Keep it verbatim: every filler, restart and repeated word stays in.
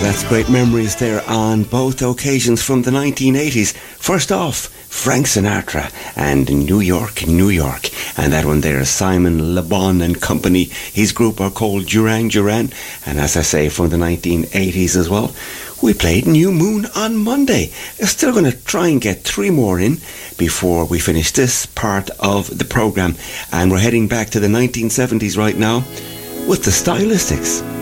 That's great memories there on both occasions from the nineteen eighties. First off, Frank Sinatra and New York, New York. And that one there is Simon Le Bon and Company. His group are called Duran Duran. And as I say, from the nineteen eighties as well, we played New Moon on Monday. We're still going to try and get three more in before we finish this part of the programme. And we're heading back to the nineteen seventies right now with the Stylistics.